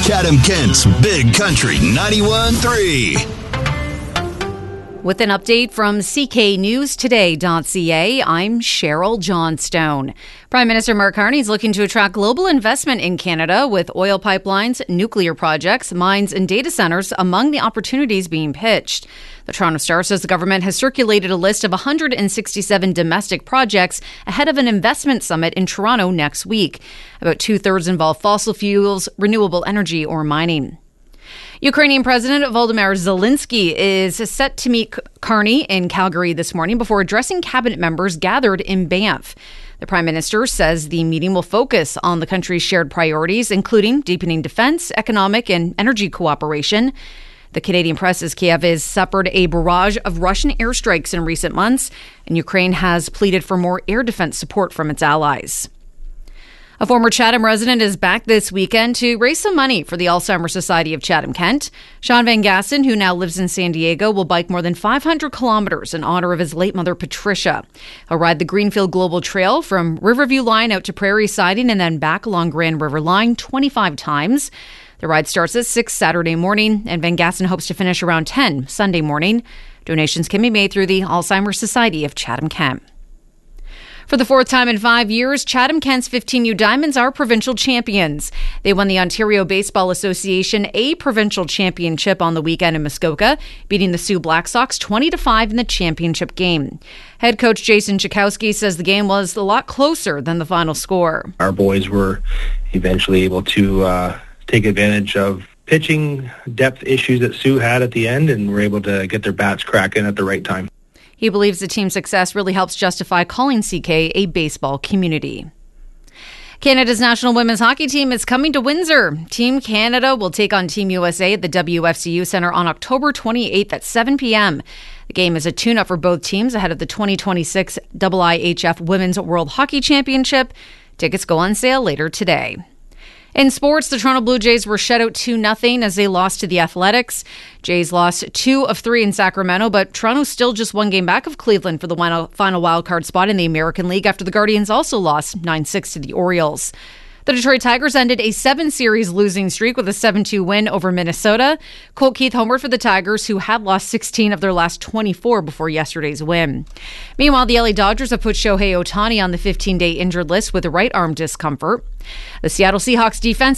Chatham-Kent's Big Country 91.3. With an update from cknewstoday.ca, I'm Cheryl Johnstone. Prime Minister Mark Carney is looking to attract global investment in Canada with oil pipelines, nuclear projects, mines and data centres among the opportunities being pitched. The Toronto Star says the government has circulated a list of 167 domestic projects ahead of an investment summit in Toronto next week. About two-thirds involve fossil fuels, renewable energy or mining. Ukrainian President Volodymyr Zelensky is set to meet Carney in Calgary this morning before addressing cabinet members gathered in Banff. The Prime Minister says the meeting will focus on the country's shared priorities, including deepening defense, economic and energy cooperation. The Canadian press says Kiev has suffered a barrage of Russian airstrikes in recent months, and Ukraine has pleaded for more air defense support from its allies. A former Chatham resident is back this weekend to raise some money for the Alzheimer's Society of Chatham-Kent. Sean Van Gassen, who now lives in San Diego, will bike more than 500 kilometers in honor of his late mother, Patricia. He'll ride the Greenfield Global Trail from Riverview Line out to Prairie Siding and then back along Grand River Line 25 times. The ride starts at 6 Saturday morning, and Van Gassen hopes to finish around 10 Sunday morning. Donations can be made through the Alzheimer's Society of Chatham-Kent. For the fourth time in 5 years, Chatham-Kent's 15U Diamonds are provincial champions. They won the Ontario Baseball Association A provincial championship on the weekend in Muskoka, beating the Sioux Black Sox 20-5 in the championship game. Head coach Jason Chakowski says the game was a lot closer than the final score. Our boys were eventually able to take advantage of pitching depth issues that Sioux had at the end, and were able to get their bats cracking at the right time. He believes the team's success really helps justify calling CK a baseball community. Canada's national women's hockey team is coming to Windsor. Team Canada will take on Team USA at the WFCU Centre on October 28th at 7 p.m. The game is a tune-up for both teams ahead of the 2026 IIHF Women's World Hockey Championship. Tickets go on sale later today. In sports, the Toronto Blue Jays were shut out 2-0 as they lost to the Athletics. Jays lost 2 of 3 in Sacramento, but Toronto's still just one game back of Cleveland for the final wildcard spot in the American League after the Guardians also lost 9-6 to the Orioles. The Detroit Tigers ended a 7-series losing streak with a 7-2 win over Minnesota. Colt Keith homered for the Tigers, who had lost 16 of their last 24 before yesterday's win. Meanwhile, the LA Dodgers have put Shohei Ohtani on the 15-day injured list with right arm discomfort. The Seattle Seahawks defense